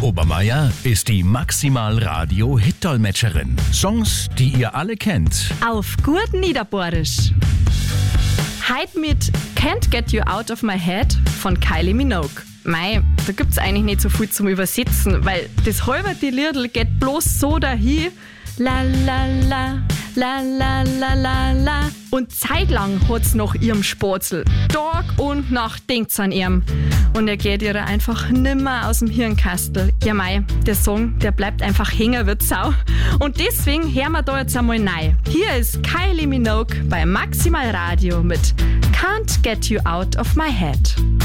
Obermeier ist die Maximal Radio Hit-Dolmetscherin. Songs, die ihr alle kennt. Auf gut Niederbohrisch. Heute mit Can't Get You Out of My Head von Kylie Minogue. Mei, da gibt's eigentlich nicht so viel zum Übersetzen, weil das halbe Liedl geht bloß so dahin. La la la, la la la la la. Und zeitlang hat's nach ihrem Spatzel. Tag und Nacht denkt's an ihm. Und er geht ihr einfach nimmer aus dem Hirnkastel. Ja mei, der Song, der bleibt einfach hängen wie Sau. Und deswegen hören wir da jetzt einmal rein. Hier ist Kylie Minogue bei Maximal Radio mit Can't Get You Out of My Head.